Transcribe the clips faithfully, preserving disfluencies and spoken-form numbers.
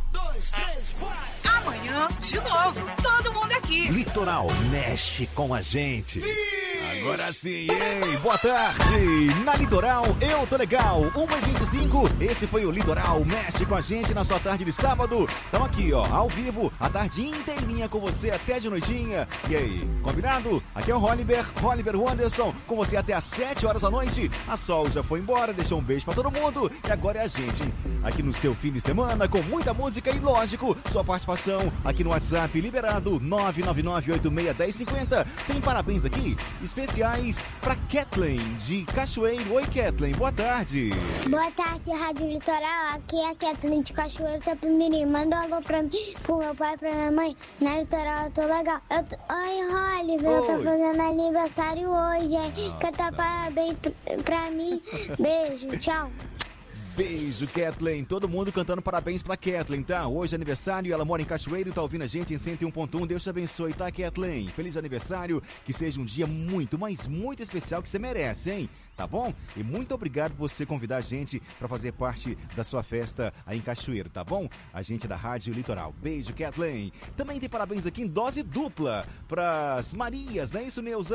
dois, três, vai! Amanhã, de novo, todo mundo aqui. Litoral mexe com a gente. Agora sim, hein? Boa tarde! Na Litoral, eu tô legal. uma e vinte e cinco, esse foi o Litoral Mexe com a gente na sua tarde de sábado. Tamo aqui, ó, ao vivo, a tarde inteirinha com você até de noitinha. E aí, combinado? Aqui é o Roliver, Roliver Wanderson, com você até às sete horas da noite. A Sol já foi embora, deixou um beijo pra todo mundo. E agora é a gente, aqui no seu fim de semana, com muita música e, lógico, sua participação aqui no WhatsApp liberado nove nove nove oito seis um zero cinco zero. Tem parabéns aqui, especiais pra Kathleen de Cachoeiro. Oi, Kathleen, boa tarde. Boa tarde, Rádio Litoral. Aqui é a Kathleen de Cachoeiro, Tapimirim. Manda um alô pra mim, pro meu pai e pra minha mãe. Na Litoral eu tô legal. Eu tô... Oi, Oliver, eu tô fazendo aniversário hoje, hein? Canta parabéns pra mim. Beijo, tchau. Beijo, Kathleen. Todo mundo cantando parabéns pra Kathleen, tá? Hoje é aniversário, ela mora em Cachoeiro e tá ouvindo a gente em cento e um ponto um. Deus te abençoe, tá, Kathleen? Feliz aniversário, que seja um dia muito, mas muito especial que você merece, hein? Tá bom? E muito obrigado por você convidar a gente pra fazer parte da sua festa aí em Cachoeiro, tá bom? A gente da Rádio Litoral. Beijo, Kathleen. Também tem parabéns aqui em dose dupla pras Marias, não é isso, Neuza?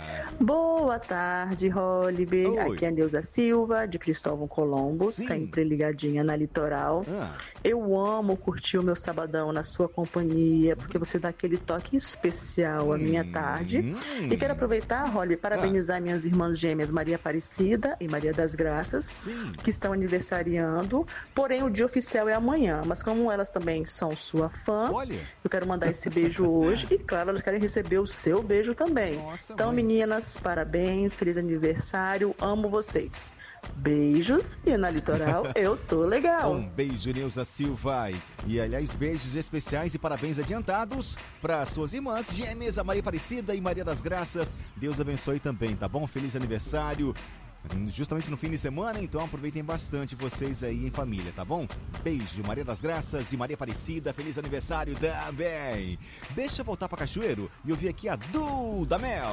Boa tarde, Roliver. Oi. Aqui é a Neuza Silva, de Cristóvão Colombo, Sim. sempre ligadinha na Litoral. Ah. Eu amo curtir o meu sabadão na sua companhia, porque você dá aquele toque especial à minha Hum. tarde. E quero aproveitar, Roliver, parabenizar minhas irmãs gêmeas Maria Aparecida e Maria das Graças, Sim. que estão aniversariando, porém o dia oficial é amanhã, mas como elas também são sua fã, Olha. eu quero mandar esse beijo hoje e claro, elas querem receber o seu beijo também. Nossa, então, mãe. meninas, parabéns, feliz aniversário, amo vocês. Beijos e na Litoral eu tô legal. Um beijo, Neuza Silva. E, aliás, beijos especiais e parabéns adiantados para suas irmãs gêmeas, a Maria Aparecida e Maria das Graças. Deus abençoe também, tá bom? Feliz aniversário. Justamente no fim de semana, então aproveitem bastante vocês aí em família, tá bom? Beijo, Maria das Graças e Maria Aparecida, feliz aniversário também. Deixa eu voltar pra Cachoeiro e ouvir aqui a Duda Mel.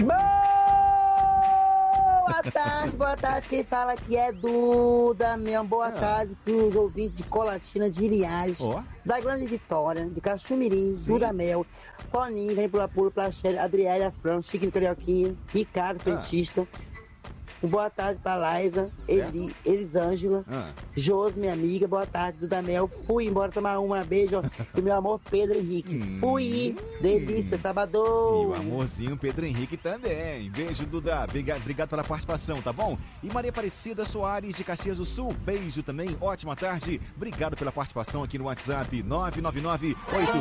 Boa tarde, boa tarde. Quem fala aqui é Duda Mel. Boa Ah. tarde pros ouvintes de Colatina de Iriage, Ó. da Grande Vitória, de Caxumirim, Sim. Duda Mel, Toninho, vem pula pula, Plachelle, Adriele, Fran, Chiquinho Carioquinha, Ricardo, Frentista. Boa tarde pra Laísa, Eli, Elisângela, Ah. Josi, minha amiga. Boa tarde, Duda Mel. Fui embora tomar uma, beijo. E meu amor, Pedro Henrique. Hum. Fui, delícia, E sábado. o amorzinho Pedro Henrique também. Beijo, Duda. Obrigado, obrigado pela participação, tá bom? E Maria Aparecida Soares, de Caxias do Sul. Beijo também. Ótima tarde. Obrigado pela participação aqui no WhatsApp nove nove nove oito